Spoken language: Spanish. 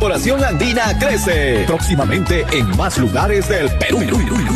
Corporación Andina crece. Próximamente en más lugares del Perú.